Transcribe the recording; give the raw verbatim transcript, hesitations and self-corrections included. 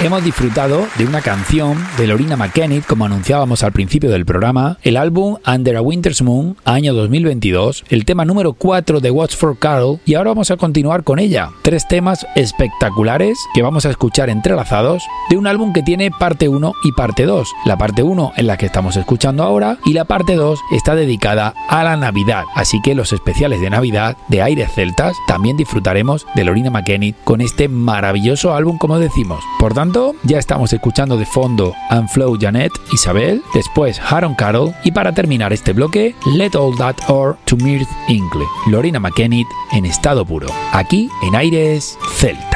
hemos disfrutado de una canción de Loreena McKennitt, como anunciábamos al principio del programa, el álbum Under a Winter's Moon, año dos mil veintidós, el tema número cuatro de Watch for Carol, y ahora vamos a continuar con ella. Tres temas espectaculares que vamos a escuchar entrelazados de un álbum que tiene parte uno y parte dos. La parte uno es la que estamos escuchando ahora y la parte dos está dedicada a la Navidad, así que los especiales de Navidad de Aires Celtas también disfrutaremos de Loreena McKennitt con este maravilloso álbum, como decimos. Por tanto, ya estamos escuchando de fondo And Flow Janet, Isabel, después Harold Carroll y para terminar este bloque, Let All That Or to Mirth Ingle, Loreena McKennitt en estado puro, aquí en Aires Celtas.